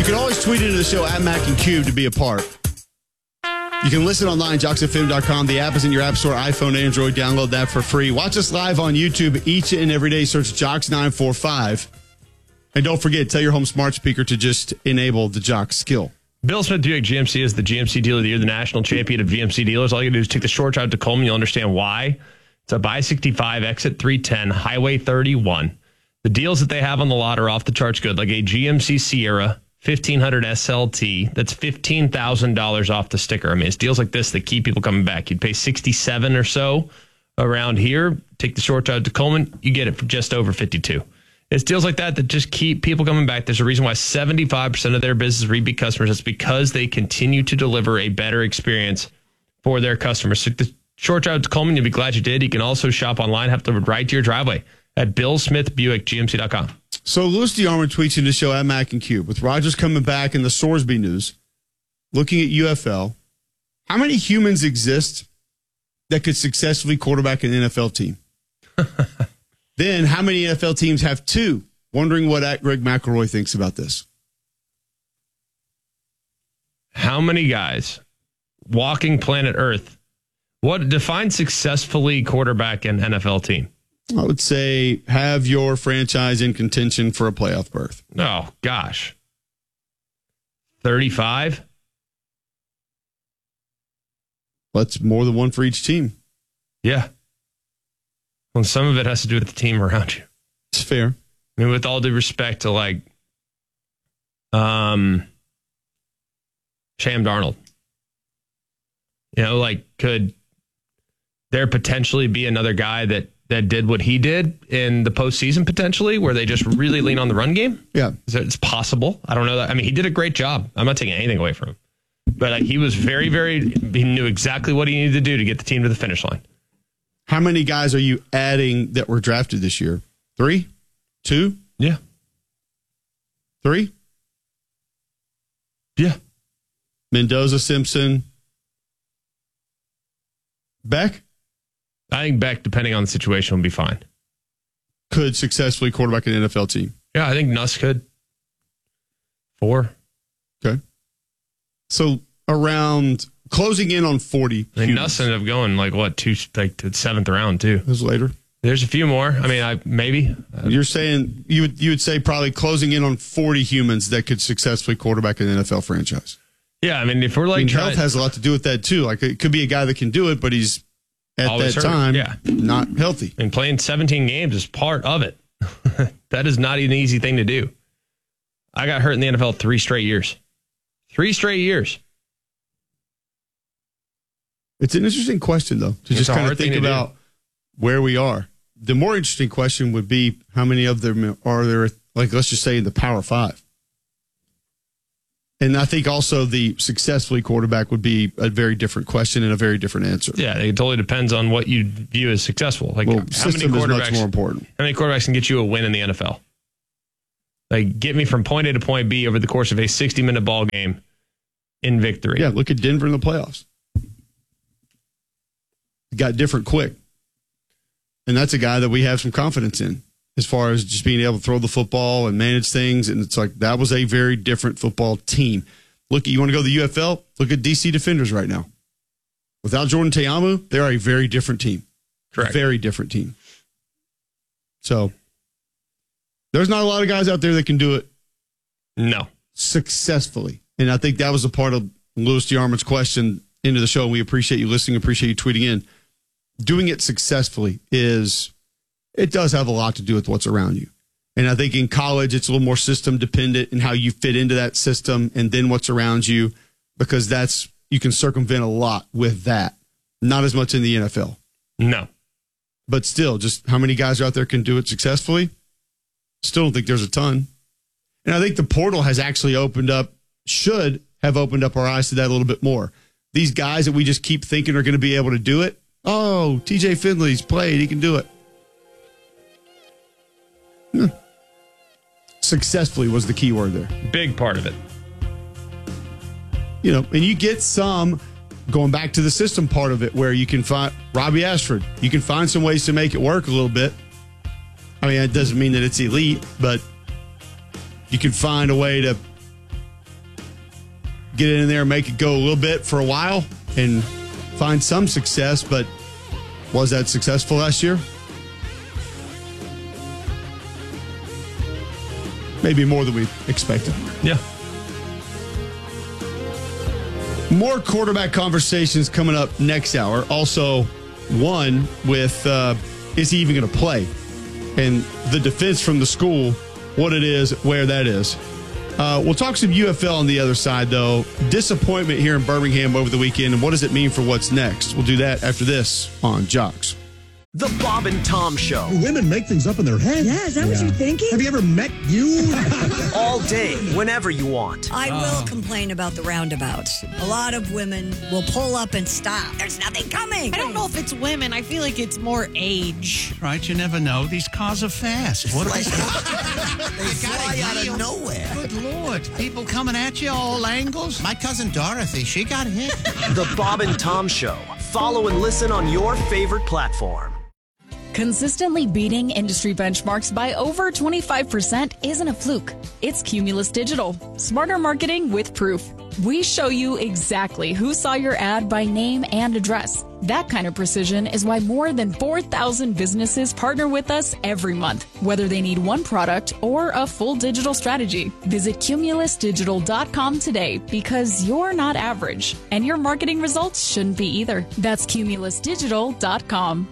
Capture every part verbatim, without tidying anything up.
You can always tweet into the show at Mac and Cube to be a part. You can listen online, jocks f m dot com. The app is in your app store, iPhone, Android. Download that for free. Watch us live on YouTube each and every day. Search Jocks nine four five. And don't forget, tell your home smart speaker to just enable the Jocks skill. Bill Smith Buick G M C is the G M C Dealer of the Year, the national champion of G M C dealers. All you got to do is take the short drive to Coleman. You'll understand why. It's up I sixty-five, exit three ten, Highway thirty-one. The deals that they have on the lot are off the charts good, like a G M C Sierra fifteen hundred S L T. That's fifteen thousand dollars off the sticker. I mean, it's deals like this that keep people coming back. You'd pay sixty-seven or so around here. Take the short drive to Coleman. You get it for just over fifty-two. It's deals like that that just keep people coming back. There's a reason why seventy-five percent of their business repeat customers. It's because they continue to deliver a better experience for their customers. So the short drive to Coleman, you'll be glad you did. You can also shop online, have delivered right to your driveway at Bill Smith Buick G M C dot com. So Louis DeArmond tweets into the show at Mac and Cube. With Rodgers coming back in the Sorsby news, looking at U F L, how many humans exist that could successfully quarterback an N F L team? Then how many N F L teams have two? Wondering what Greg McElroy thinks about this. How many guys walking planet Earth? What defines successfully quarterback an N F L team? I would say have your franchise in contention for a playoff berth. Oh, gosh. thirty-five? That's more than one for each team. Yeah. Well, some of it has to do with the team around you. It's fair. I mean, with all due respect to, like, um, Sam Darnold. You know, like, could there potentially be another guy that that did what he did in the postseason potentially, where they just really lean on the run game? Yeah. It's possible. I don't know that. I mean, he did a great job. I'm not taking anything away from him. But like, he was very, very, he knew exactly what he needed to do to get the team to the finish line. How many guys are you adding that were drafted this year? Three? Two? Yeah. Three? Yeah. Mendoza, Simpson, Beck? I think Beck, depending on the situation, will be fine. Could successfully quarterback an N F L team. Yeah, I think Nuss could. Four. Okay. So around closing in on forty. I mean, Nuss ended up going like what, two, like to the seventh round too. It was later. There's a few more. I mean, I maybe. You're saying you would you would say probably closing in on forty humans that could successfully quarterback an N F L franchise. Yeah, I mean, if we're like, I mean, trying, health has a lot to do with that too. Like it could be a guy that can do it, but he's at that hurt. time yeah. not healthy. I mean, playing seventeen games is part of it. That is not an easy thing to do. I got hurt in the N F L three straight years. Three straight years. It's an interesting question, though, to It's just a kind of hard thing think to about do. where we are. The more interesting question would be how many of them are there, like, let's just say in the Power Five. And I think also the successfully quarterback would be a very different question and a very different answer. Yeah, it totally depends on what you view as successful. Like, well, how many system is much quarterbacks? more important. How many quarterbacks can get you a win in the N F L? Like, get me from point A to point B over the course of a sixty-minute ball game in victory. Yeah, look at Denver in the playoffs. It got different quick. And that's a guy that we have some confidence in as far as just being able to throw the football and manage things. And it's like that was a very different football team. Look, you want to go to the U F L? Look at D C Defenders right now. Without Jordan Ta'amu, they're a very different team. Correct. Very different team. So there's not a lot of guys out there that can do it. No. Successfully. And I think that was a part of Louis DeArmond's question into the show. We appreciate you listening, appreciate you tweeting in. Doing it successfully is, it does have a lot to do with what's around you. And I think in college, it's a little more system dependent and how you fit into that system and then what's around you, because that's, you can circumvent a lot with that. Not as much in the N F L. No. But still, just how many guys out there can do it successfully? Still don't think there's a ton. And I think the portal has actually opened up, should have opened up our eyes to that a little bit more. These guys that we just keep thinking are going to be able to do it. Oh, T J Finley's played. He can do it. Hmm. Successfully was the key word there. Big part of it. You know, and you get some, going back to the system part of it, where you can find Robbie Ashford. You can find some ways to make it work a little bit. I mean, it doesn't mean that it's elite, but you can find a way to get in there, make it go a little bit for a while, and find some success. But was that successful last year? Maybe more than we expected. Yeah. More quarterback conversations coming up next hour. Also, one with uh, is he even going to play? And the defense from the school, what it is, where that is. Uh, we'll talk some U F L on the other side, though. Disappointment here in Birmingham over the weekend, and what does it mean for what's next? We'll do that after this on Jocks. The Bob and Tom Show. Women make things up in their head. Yeah, is that yeah. what you're thinking? Have you ever met you? All day, whenever you want. I uh. will complain about the roundabouts. A lot of women will pull up and stop. There's nothing coming. I don't know if it's women. I feel like it's more age. Right, you never know. These cars are fast. What are they? They fly out of nowhere. Good Lord. People coming at you all angles. My cousin Dorothy, she got hit. The Bob and Tom Show. Follow and listen on your favorite platform. Consistently beating industry benchmarks by over twenty-five percent isn't a fluke. It's Cumulus Digital. Smarter marketing with proof. We show you exactly who saw your ad by name and address. That kind of precision is why more than four thousand businesses partner with us every month, whether they need one product or a full digital strategy. Visit cumulus digital dot com today because you're not average, and your marketing results shouldn't be either. That's cumulus digital dot com.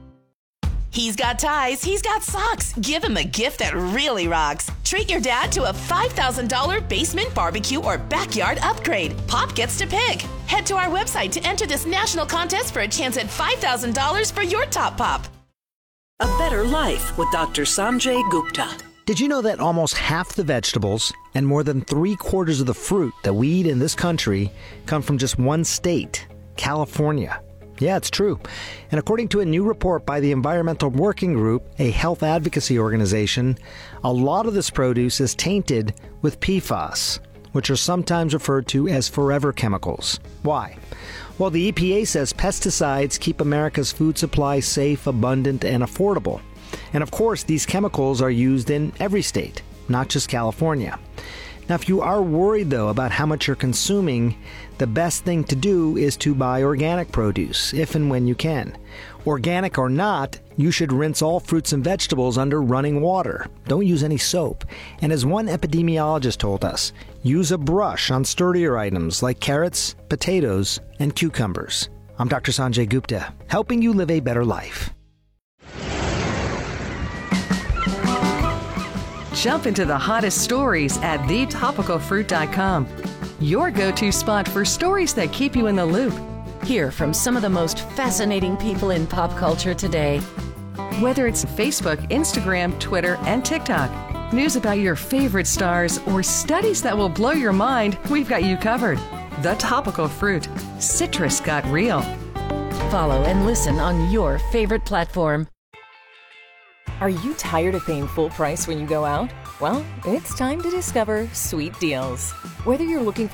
He's got ties, he's got socks. Give him a gift that really rocks. Treat your dad to a five thousand dollars basement, barbecue, or backyard upgrade. Pop gets to pick. Head to our website to enter this national contest for a chance at five thousand dollars for your top pop. A Better Life with Doctor Sanjay Gupta. Did you know that almost half the vegetables and more than three quarters of the fruit that we eat in this country come from just one state, California? Yeah, it's true. And according to a new report by the Environmental Working Group, a health advocacy organization, a lot of this produce is tainted with P FAS, which are sometimes referred to as forever chemicals. Why? Well, the E P A says pesticides keep America's food supply safe, abundant, and affordable. And of course, these chemicals are used in every state, not just California. Now, if you are worried, though, about how much you're consuming, the best thing to do is to buy organic produce, if and when you can. Organic or not, you should rinse all fruits and vegetables under running water. Don't use any soap. And as one epidemiologist told us, use a brush on sturdier items like carrots, potatoes, and cucumbers. I'm Doctor Sanjay Gupta, helping you live a better life. Jump into the hottest stories at the topical fruit dot com. Your go-to spot for stories that keep you in the loop. Hear from some of the most fascinating people in pop culture today. Whether it's Facebook, Instagram, Twitter, and TikTok, news about your favorite stars, or studies that will blow your mind, we've got you covered. The Topical Fruit. Citrus got real. Follow and listen on your favorite platform. Are you tired of paying full price when you go out? Well, it's time to discover Sweet Deals. Whether you're looking for